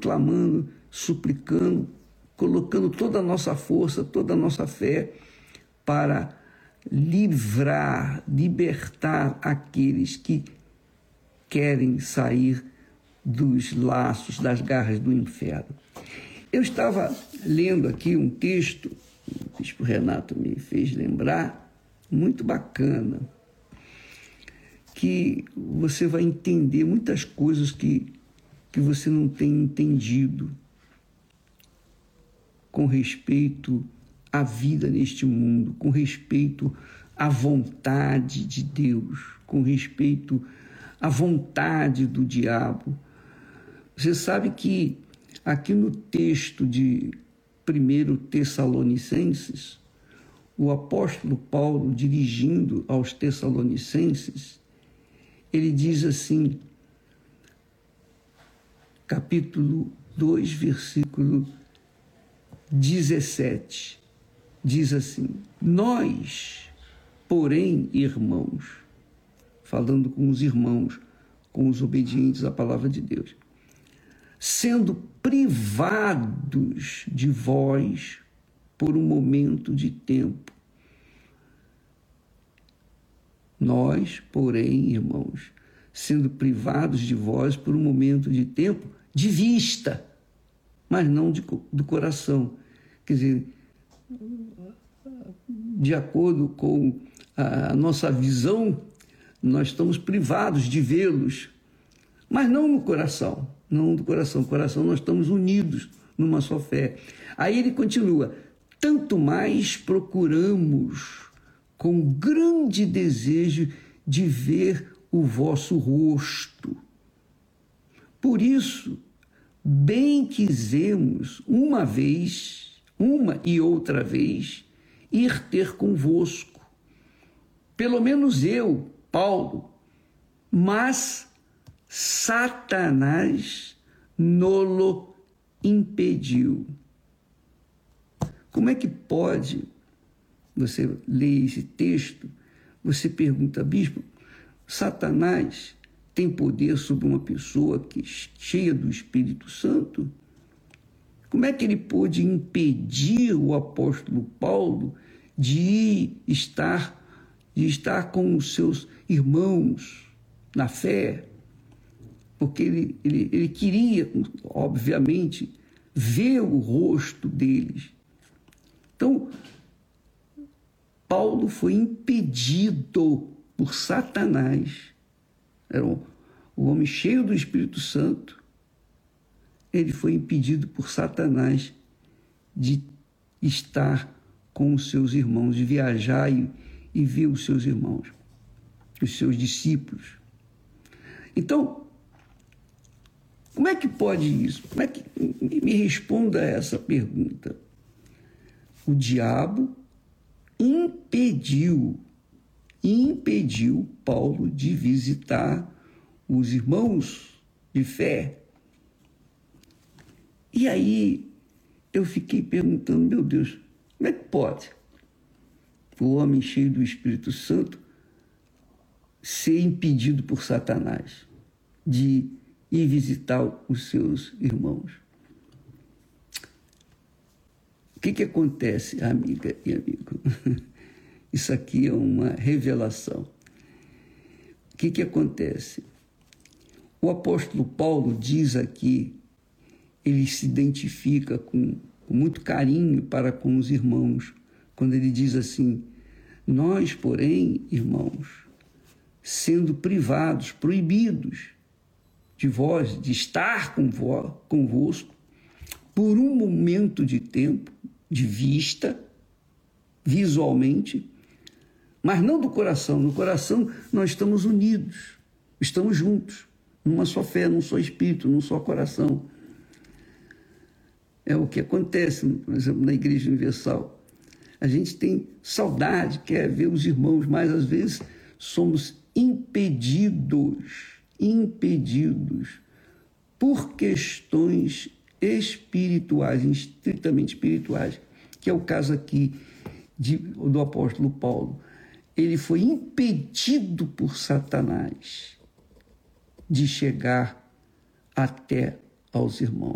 clamando, suplicando, colocando toda a nossa força, toda a nossa fé para livrar, libertar aqueles que querem sair dos laços, das garras do inferno. Eu estava lendo aqui um texto, o bispo Renato me fez lembrar, muito bacana, que você vai entender muitas coisas que você não tem entendido com respeito à vida neste mundo, com respeito à vontade de Deus, com respeito à vontade do diabo. Você sabe que aqui no texto de 1 Tessalonicenses, o apóstolo Paulo, dirigindo aos Tessalonicenses, ele diz assim, capítulo 2, versículo 17, diz assim: nós, porém, irmãos, falando com os irmãos, com os obedientes à palavra de Deus, sendo privados de vós por um momento de tempo. Nós, porém, irmãos, sendo privados de vós por um momento de tempo, de vista, mas não do coração. Quer dizer, de acordo com a nossa visão, nós estamos privados de vê-los, mas não no coração, não do coração. Coração, nós estamos unidos numa só fé. Aí ele continua: tanto mais procuramos com grande desejo de ver o vosso rosto. Por isso, bem quisemos uma e outra vez, ir ter convosco. Pelo menos eu, Paulo, mas Satanás nolo impediu. Como é que pode, você lê esse texto, você pergunta, bispo, Satanás tem poder sobre uma pessoa que é cheia do Espírito Santo? Como é que ele pôde impedir o apóstolo Paulo de estar com os seus irmãos na fé? Porque ele queria, obviamente, ver o rosto deles. Então, Paulo foi impedido por Satanás. Era um homem cheio do Espírito Santo. Ele foi impedido por Satanás de estar com os seus irmãos, de viajar e ver os seus irmãos, os seus discípulos. Então, como é que pode isso? Como é que me responda a essa pergunta? O diabo impediu Paulo de visitar os irmãos de fé. E aí eu fiquei perguntando, meu Deus, como é que pode o homem cheio do Espírito Santo ser impedido por Satanás de ir visitar os seus irmãos? O que acontece, amiga e amigo? Isso aqui é uma revelação. O que acontece? O apóstolo Paulo diz aqui, ele se identifica com muito carinho para com os irmãos, quando ele diz assim: nós, porém, irmãos, sendo privados, proibidos de vós, de estar convosco, por um momento de tempo, de vista, visualmente, mas não do coração. No coração nós estamos unidos, estamos juntos, numa só fé, num só espírito, num só coração. É o que acontece, por exemplo, na Igreja Universal. A gente tem saudade, quer ver os irmãos, mas às vezes somos impedidos por questões espirituais, estritamente espirituais, que é o caso aqui do apóstolo Paulo. Ele foi impedido por Satanás de chegar até aos irmãos.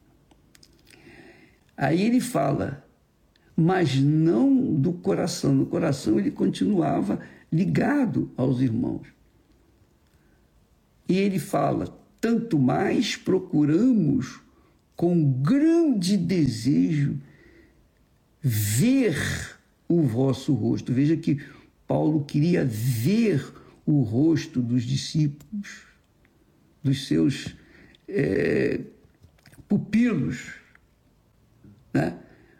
Aí ele fala, mas não do coração. No coração ele continuava ligado aos irmãos. E ele fala, tanto mais procuramos com grande desejo ver o vosso rosto. Veja que Paulo queria ver o rosto dos discípulos, dos seus pupilos, né?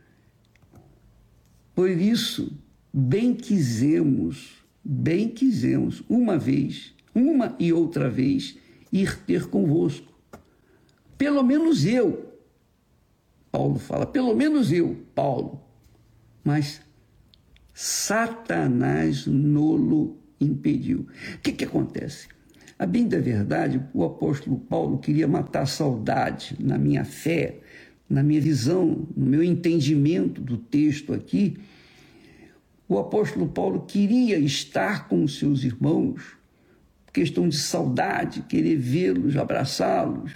Por isso, bem quisemos, uma e outra vez, ir ter convosco. Pelo menos eu, Paulo fala, pelo menos eu, Paulo. Mas Satanás nolo impediu. O que acontece? A bem da verdade, o apóstolo Paulo queria matar a saudade na minha fé, na minha visão, no meu entendimento do texto aqui. O apóstolo Paulo queria estar com os seus irmãos, questão de saudade, querer vê-los, abraçá-los,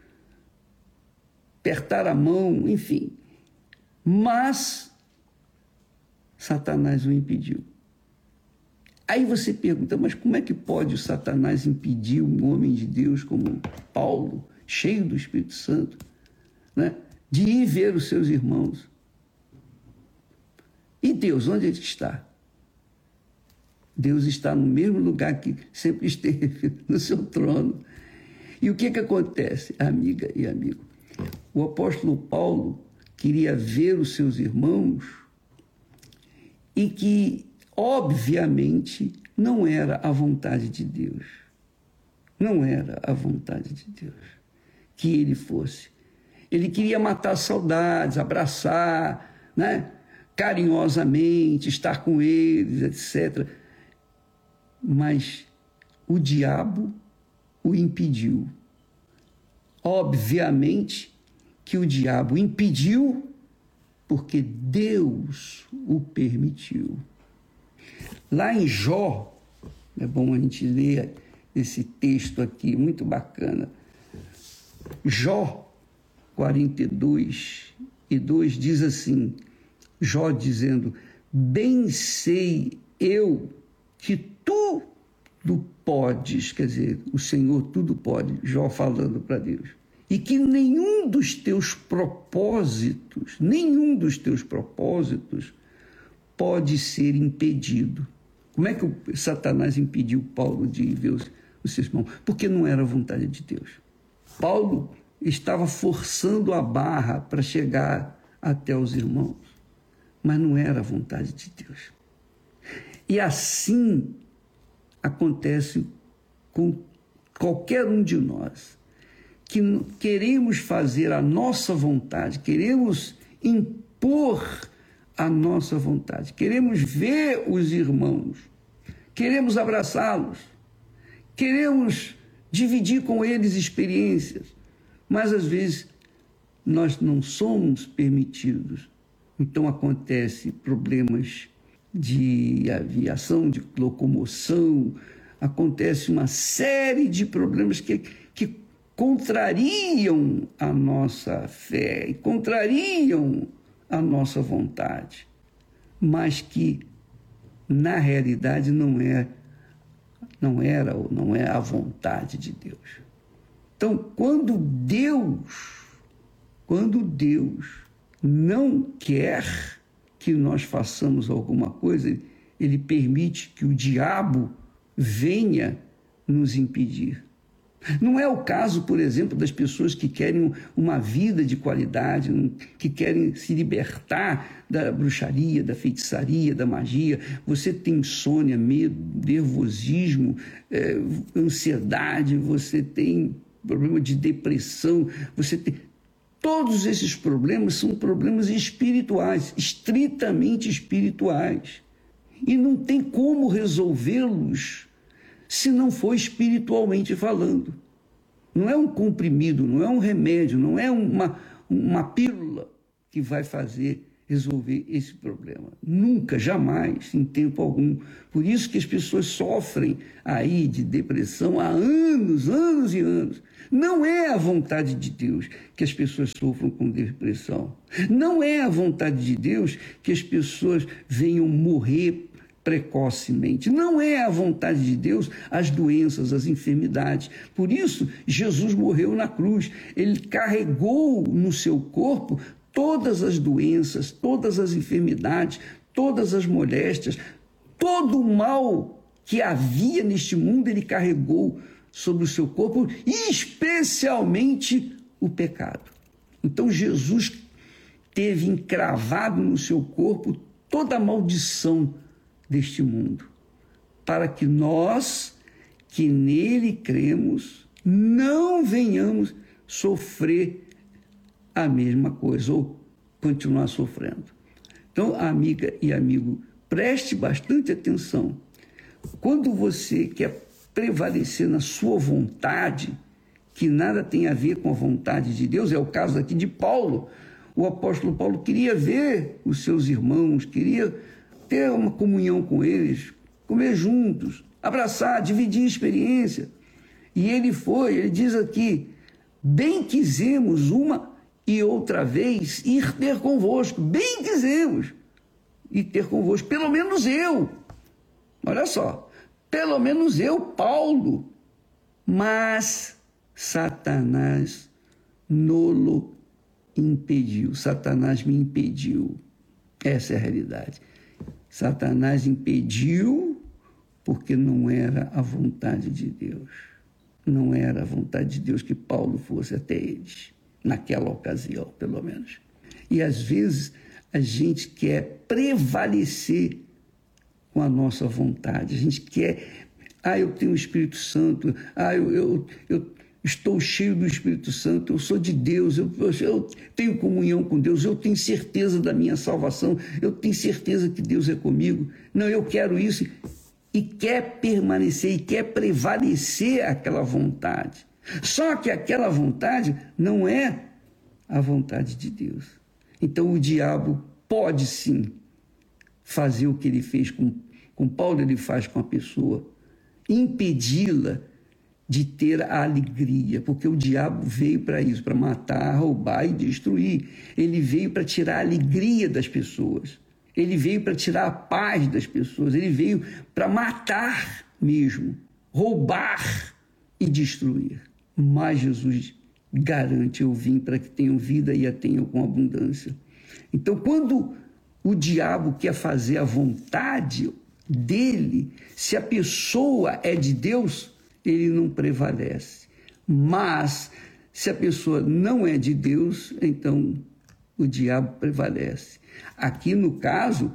apertar a mão, enfim. Mas Satanás o impediu. Aí você pergunta, mas como é que pode o Satanás impedir um homem de Deus como Paulo, cheio do Espírito Santo, né, de ir ver os seus irmãos? E Deus, onde ele está? Deus está no mesmo lugar que sempre esteve, no seu trono. E o que acontece, amiga e amigo? O apóstolo Paulo queria ver os seus irmãos e que, obviamente, não era a vontade de Deus. Não era a vontade de Deus que ele fosse. Ele queria matar saudades, abraçar, né, carinhosamente, estar com eles, etc. Mas o diabo o impediu. Obviamente que o diabo impediu porque Deus o permitiu. Lá em Jó, é bom a gente ler esse texto aqui, muito bacana. Jó 42:2 diz assim, Jó dizendo, bem sei eu que tudo podes, quer dizer, o Senhor tudo pode, Jó falando para Deus, e que nenhum dos teus propósitos pode ser impedido. Como é que o Satanás impediu Paulo de ver os seus irmãos? Porque não era a vontade de Deus. Paulo estava forçando a barra para chegar até os irmãos, mas não era a vontade de Deus. E assim acontece com qualquer um de nós, que queremos fazer a nossa vontade, queremos impor a nossa vontade, queremos ver os irmãos, queremos abraçá-los, queremos dividir com eles experiências, mas às vezes nós não somos permitidos. Então acontecem problemas de aviação, de locomoção, acontece uma série de problemas que contrariam a nossa fé e contrariam a nossa vontade, mas que na realidade não é a vontade de Deus. Então, quando Deus não quer que nós façamos alguma coisa, ele permite que o diabo venha nos impedir. Não é o caso, por exemplo, das pessoas que querem uma vida de qualidade, que querem se libertar da bruxaria, da feitiçaria, da magia. Você tem insônia, medo, nervosismo, ansiedade, você tem problema de depressão, você tem... Todos esses problemas são problemas espirituais, estritamente espirituais. E não tem como resolvê-los se não for espiritualmente falando. Não é um comprimido, não é um remédio, não é uma pílula que vai fazer resolver esse problema. Nunca, jamais, em tempo algum. Por isso que as pessoas sofrem aí de depressão há anos, anos e anos. Não é a vontade de Deus que as pessoas sofram com depressão. Não é a vontade de Deus que as pessoas venham morrer precocemente. Não é a vontade de Deus as doenças, as enfermidades. Por isso, Jesus morreu na cruz. Ele carregou no seu corpo todas as doenças, todas as enfermidades, todas as moléstias, todo o mal que havia neste mundo, ele carregou sobre o seu corpo, e especialmente o pecado. Então Jesus teve encravado no seu corpo toda a maldição deste mundo, para que nós, que nele cremos, não venhamos sofrer a mesma coisa, ou continuar sofrendo. Então, amiga e amigo, preste bastante atenção. Quando você quer prevalecer na sua vontade, que nada tem a ver com a vontade de Deus, é o caso aqui de Paulo. O apóstolo Paulo queria ver os seus irmãos, queria ter uma comunhão com eles, comer juntos, abraçar, dividir experiência. E ele diz aqui, bem quisemos uma e outra vez ir ter convosco, bem quisemos ir ter convosco, pelo menos eu, olha só, pelo menos eu, Paulo, mas Satanás nolo impediu, Satanás me impediu, essa é a realidade. Satanás impediu porque não era a vontade de Deus, não era a vontade de Deus que Paulo fosse até eles. Naquela ocasião, pelo menos. E às vezes a gente quer prevalecer com a nossa vontade. A gente quer, eu tenho o Espírito Santo, eu estou cheio do Espírito Santo, eu sou de Deus, eu tenho comunhão com Deus, eu tenho certeza da minha salvação, eu tenho certeza que Deus é comigo. Não, eu quero isso. E quer permanecer, e quer prevalecer aquela vontade. Só que aquela vontade não é a vontade de Deus. Então o diabo pode sim fazer o que ele fez com Paulo, ele faz com a pessoa, impedi-la de ter a alegria, porque o diabo veio para isso, para matar, roubar e destruir. Ele veio para tirar a alegria das pessoas, ele veio para tirar a paz das pessoas, ele veio para matar mesmo, roubar e destruir. Mas Jesus garante, eu vim para que tenham vida e a tenham com abundância. Então, quando o diabo quer fazer a vontade dele, se a pessoa é de Deus, ele não prevalece. Mas, se a pessoa não é de Deus, então o diabo prevalece. Aqui, no caso,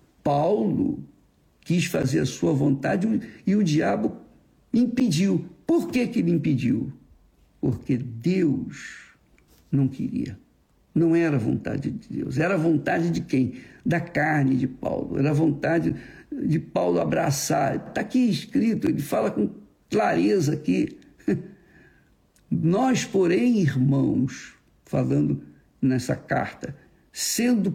Paulo quis fazer a sua vontade e o diabo impediu. Por que ele impediu? Porque Deus não queria. Não era a vontade de Deus. Era a vontade de quem? Da carne de Paulo. Era a vontade de Paulo abraçar. Está aqui escrito, ele fala com clareza aqui. Nós, porém, irmãos, falando nessa carta, sendo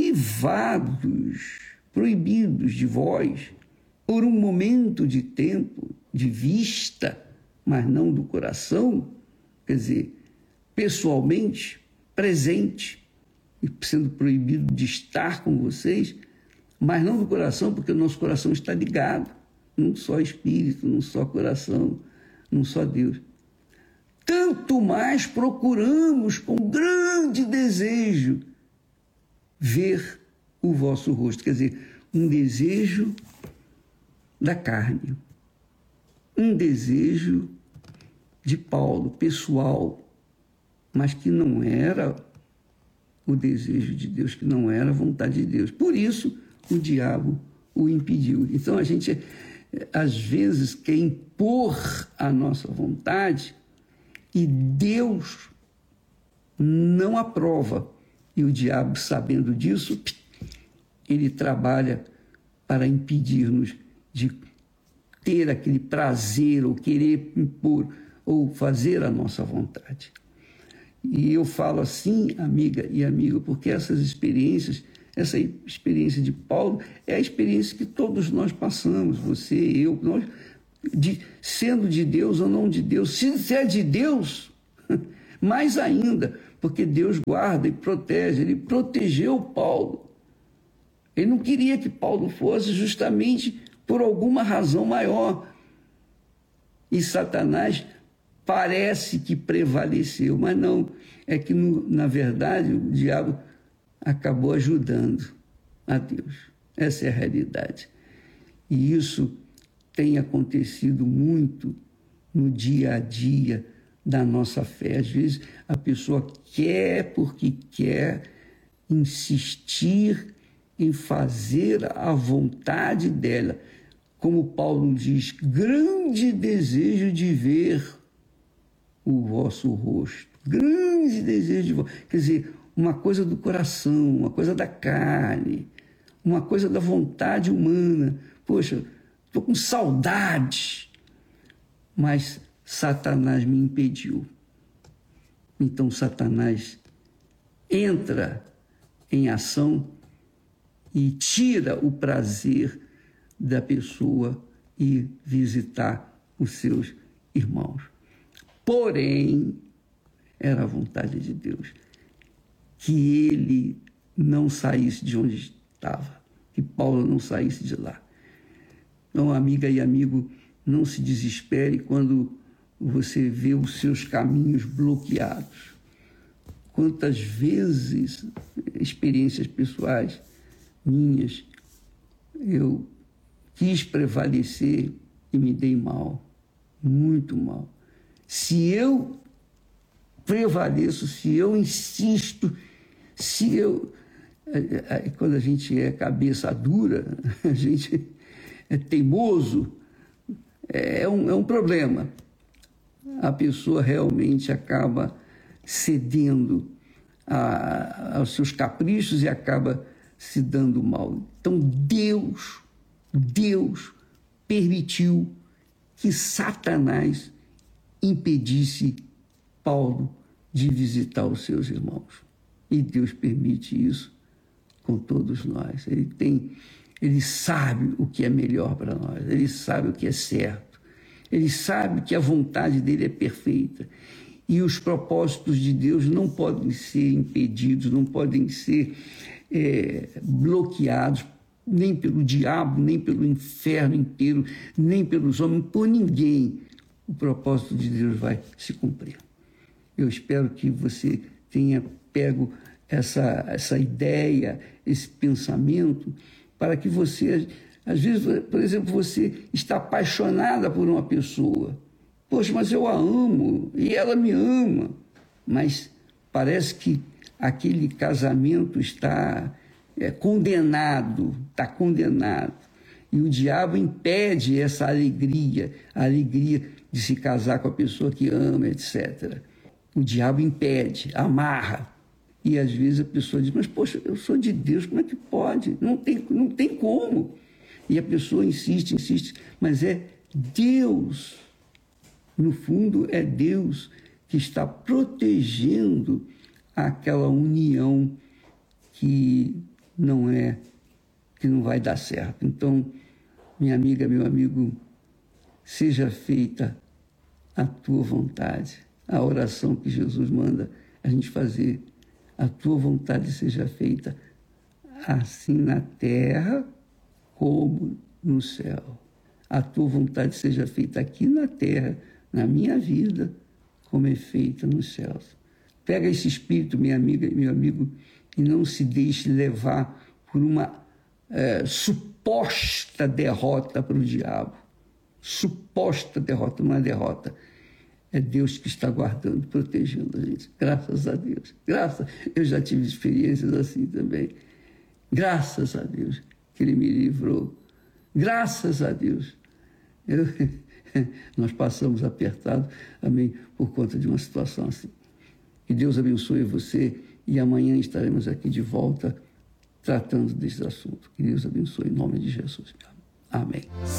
proibidos de vós, por um momento de tempo, de vista, mas não do coração, quer dizer, pessoalmente, presente, e sendo proibido de estar com vocês, mas não do coração, porque o nosso coração está ligado, num só espírito, num só coração, num só Deus. Tanto mais procuramos com grande desejo ver o vosso rosto, quer dizer, um desejo da carne, um desejo de Paulo, pessoal, mas que não era o desejo de Deus, que não era a vontade de Deus. Por isso, o diabo o impediu. Então, a gente, às vezes, quer impor a nossa vontade e Deus não aprova. E o diabo, sabendo disso, ele trabalha para impedir-nos de ter aquele prazer ou querer impor ou fazer a nossa vontade. E eu falo assim, amiga e amigo, porque essas experiências essa experiência de Paulo é a experiência que todos nós passamos, você, eu, nós, sendo de Deus ou não de Deus. Se é de Deus, mais ainda, porque Deus guarda e protege. Ele protegeu Paulo. Ele não queria que Paulo fosse justamente por alguma razão maior. E Satanás parece que prevaleceu, mas não. É que, na verdade, o diabo acabou ajudando a Deus. Essa é a realidade. E isso tem acontecido muito no dia a dia da nossa fé. Às vezes a pessoa quer, porque quer, insistir em fazer a vontade dela. Como Paulo diz, grande desejo de ver o vosso rosto. Grande desejo de ver. Quer dizer, uma coisa do coração, uma coisa da carne, uma coisa da vontade humana. Poxa, estou com saudade. Mas Satanás me impediu. Então Satanás entra em ação e tira o prazer da pessoa ir visitar os seus irmãos. Porém, era a vontade de Deus que ele não saísse de onde estava, que Paulo não saísse de lá. Então, amiga e amigo, não se desespere quando você vê os seus caminhos bloqueados. Quantas vezes, experiências pessoais minhas, eu quis prevalecer e me dei mal, muito mal. Se eu prevaleço, se eu insisto, se eu... Quando a gente é cabeça dura, a gente é teimoso, é um problema. A pessoa realmente acaba cedendo aos seus caprichos e acaba se dando mal. Então Deus permitiu que Satanás impedisse Paulo de visitar os seus irmãos. E Deus permite isso com todos nós. Ele sabe o que é melhor para nós, ele sabe o que é certo, ele sabe que a vontade dele é perfeita. E os propósitos de Deus não podem ser impedidos, não podem ser bloqueados, nem pelo diabo, nem pelo inferno inteiro, nem pelos homens, por ninguém. O propósito de Deus vai se cumprir. Eu espero que você tenha pego essa ideia, esse pensamento, para que você, às vezes, por exemplo, você está apaixonada por uma pessoa. Poxa, mas eu a amo e ela me ama. Mas parece que aquele casamento está condenado, está condenado. E o diabo impede essa alegria, a alegria de se casar com a pessoa que ama, etc. O diabo impede, amarra. E às vezes a pessoa diz, mas poxa, eu sou de Deus, como é que pode? Não tem como. E a pessoa insiste, mas é Deus. No fundo, é Deus que está protegendo aquela união que não vai dar certo. Então, minha amiga, meu amigo, seja feita a tua vontade. A oração que Jesus manda a gente fazer. A tua vontade seja feita assim na terra como no céu. A tua vontade seja feita aqui na terra, na minha vida, como é feita nos céus. Pega esse espírito, minha amiga e meu amigo, e não se deixe levar por uma suposta derrota para o diabo. Suposta derrota, uma derrota. É Deus que está guardando, protegendo a gente. Graças a Deus. Eu já tive experiências assim também. Graças a Deus que Ele me livrou. Graças a Deus. Nós passamos apertado, amém, por conta de uma situação assim. Que Deus abençoe você e amanhã estaremos aqui de volta tratando desse assunto. Que Deus abençoe em nome de Jesus. Amém.